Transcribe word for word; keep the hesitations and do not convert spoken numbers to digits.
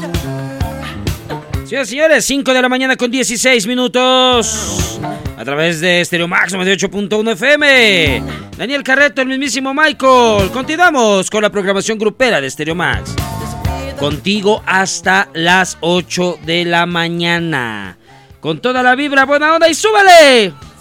Señoras y señores, cinco de la mañana con dieciséis minutos. A través de Stereo Max noventa y ocho punto uno F M. Daniel Carreto, el mismísimo Michael. Continuamos con la programación grupera de Stereo Max. Contigo hasta las ocho de la mañana. Con toda la vibra, buena onda y súbele.